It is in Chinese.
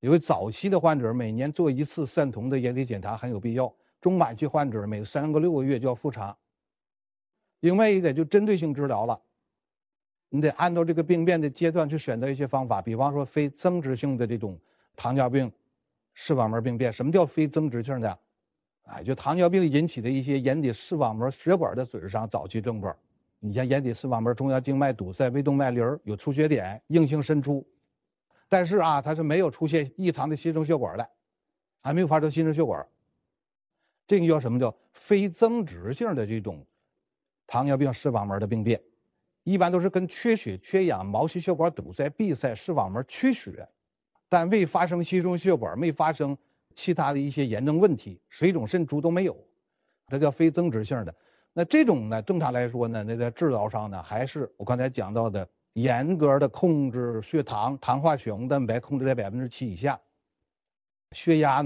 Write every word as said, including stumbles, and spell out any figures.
因为早期的患者每年做一次三酮的眼底检查很有必要，中晚期患者每三个六个月就要复查。另外一个就针对性治疗了，你得按照这个病变的阶段去选择一些方法，比方说非增殖性的这种糖尿病视网膜病变。什么叫非增殖性的？哎，就糖尿病引起的一些眼底视网膜血管的损伤，早期症状。你像眼底视网膜中央静脉堵塞、微动脉瘤有出血点、硬性渗出，但是啊，它是没有出现异常的新生血管的，还没有发生新生血管。这个叫什么叫非增殖性的这种糖尿病视网膜的病变，一般都是跟缺血、缺氧、毛细血管堵塞、闭塞、视网膜缺血，但未发生新生血管，没发生其他的一些炎症问题，水肿渗出都没有，这叫非增殖性的。那这种呢，正常来说呢，那在治疗上呢，还是我刚才讲到的，严格的控制血糖、糖化血红蛋白控制在百分之七以下，血压